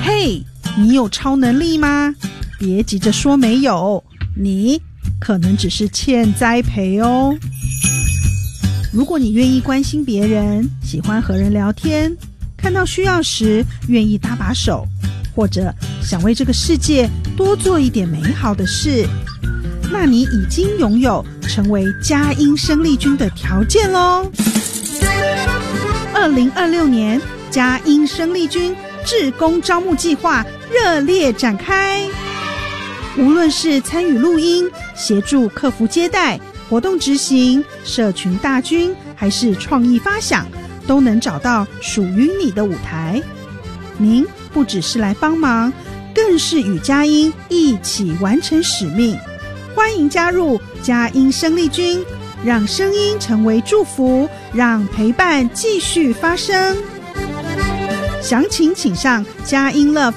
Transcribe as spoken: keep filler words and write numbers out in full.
嘿，你有超能力吗？别急着说没有，你可能只是欠栽培哦。如果你愿意关心别人，喜欢和人聊天，看到需要时愿意搭把手，或者想为这个世界多做一点美好的事，那你已经拥有成为佳音生力军的条件咯。二零二六年佳音生力军志工招募计划热烈展开，无论是参与录音、协助客服接待、活动执行、社群大军，还是创意发想，都能找到属于你的舞台。您不只是来帮忙，更是与佳音一起完成使命。欢迎加入佳音生力军，让声音成为祝福，让陪伴继续发生。详情请上佳音 Love